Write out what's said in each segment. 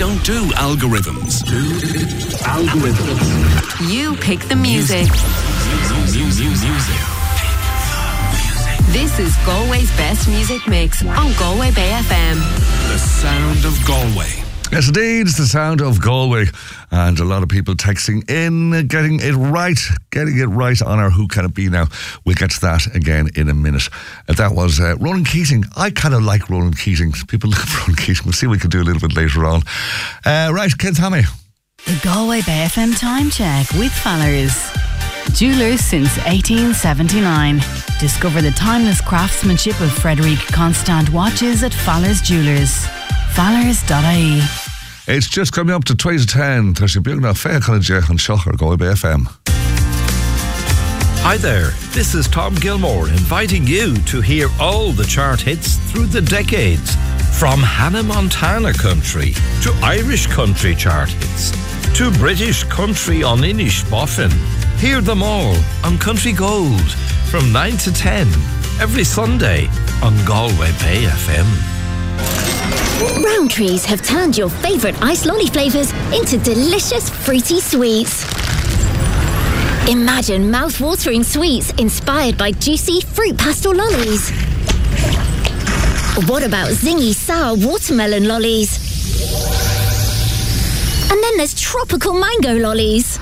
don't do algorithms. You pick the music. This is Galway's best music mix on Galway Bay FM. The sound of Galway. Yes, indeed, it's the sound of Galway. And a lot of people texting in, getting it right on our Who Can It Be Now. We'll get to that again in a minute. That was Ronan Keating. I kind of like Ronan Keating. People look for Ronan Keating. We'll see what we can do a little bit later on. Right, Ken Tommy. The Galway Bay FM time check with Fallers. Jewellers since 1879. Discover the timeless craftsmanship of Frederic Constant watches at Fallers Jewellers. Fallers.ie. It's just coming up to 20 to 10. There's a beautiful fair college on Shocher, Galway Bay FM. Hi there, this is Tom Gilmore inviting you to hear all the chart hits through the decades. From Hannah Montana country to Irish country chart hits to British country on Inish Boffin. Hear them all on Country Gold from 9 to 10 every Sunday on Galway Bay FM. Rowntree's have turned your favourite ice lolly flavours into delicious fruity sweets. Imagine mouth-watering sweets inspired by juicy fruit pastel lollies. What about zingy sour watermelon lollies? And then there's tropical mango lollies.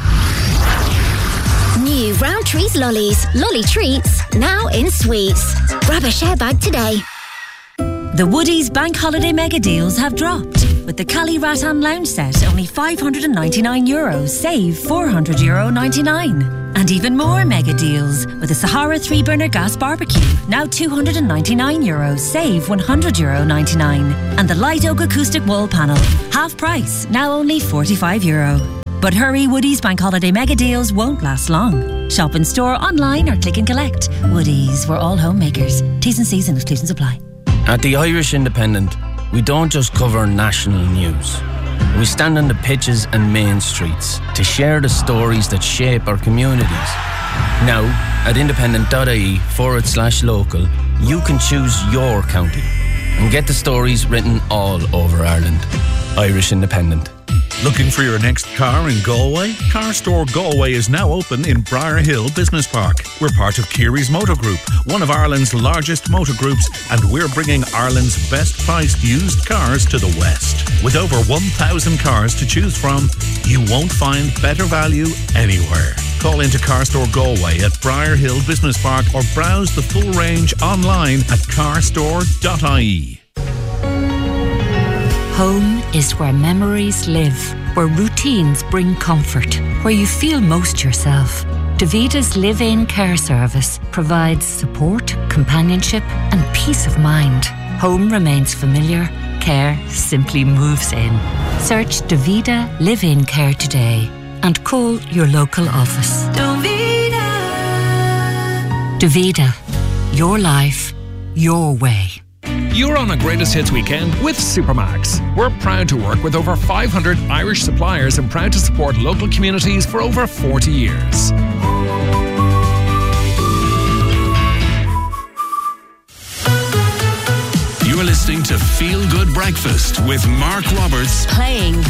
New Rowntree's lollies, lolly treats, now in sweets. Grab a share bag today. The Woodies Bank Holiday Mega Deals have dropped. With the Cali Rattan Lounge set, only €599, save €400.99. And even more mega deals with the Sahara 3-burner gas barbecue, now €299, save €100.99. And the Light Oak acoustic wall panel, half price, now only €45. But hurry, Woodies Bank Holiday Mega Deals won't last long. Shop in store, online or click and collect. Woodies, we're all homemakers. T's and C's and exclusions apply. At the Irish Independent, we don't just cover national news. We stand on the pitches and main streets to share the stories that shape our communities. Now, at independent.ie/local, you can choose your county and get the stories written all over Ireland. Irish Independent. Looking for your next car in Galway? Car Store Galway is now open in Briar Hill Business Park. We're part of Keary's Motor Group, one of Ireland's largest motor groups, and we're bringing Ireland's best priced used cars to the West. With over 1,000 cars to choose from, you won't find better value anywhere. Call into Car Store Galway at Briar Hill Business Park or browse the full range online at carstore.ie. Home is where memories live, where routines bring comfort, where you feel most yourself. Davida's live-in care service provides support, companionship and peace of mind. Home remains familiar, care simply moves in. Search Davida Live-In Care today and call your local office. Davida, your life, your way. You're on a Greatest Hits weekend with Supermax. We're proud to work with over 500 Irish suppliers and proud to support local communities for over 40 years. You're listening to Feel Good Breakfast with Mark Roberts. Playing